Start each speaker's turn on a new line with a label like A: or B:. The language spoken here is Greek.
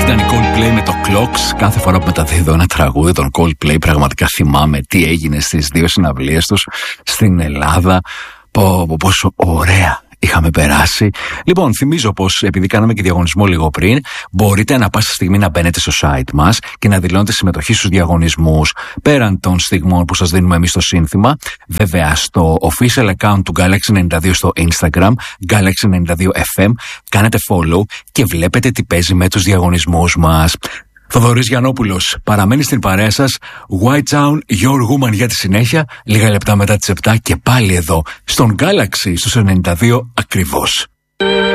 A: Ήταν η Coldplay με το Clocks. Κάθε φορά που μεταδίδω ένα τραγούδι των Coldplay, πραγματικά θυμάμαι τι έγινε στις δύο συναυλίες τους στην Ελλάδα. Πόσο ωραία είχαμε περάσει. Λοιπόν, θυμίζω πως επειδή κάναμε και διαγωνισμό λίγο πριν, μπορείτε ανα πάσα στιγμή να μπαίνετε στο site μας και να δηλώνετε συμμετοχή στους διαγωνισμούς πέραν των στιγμών που σας δίνουμε εμείς στο σύνθημα. Βέβαια, στο official account του Galaxy 92 στο Instagram, Galaxy 92 FM, κάνετε follow και βλέπετε τι παίζει με τους διαγωνισμούς μας. Θοδωρής Γιαννόπουλος παραμένει στην παρέα σας. White Town, Your Woman για τη συνέχεια. Λίγα λεπτά μετά τις 7 και πάλι εδώ στον Galaxy στους 92 ακριβώς.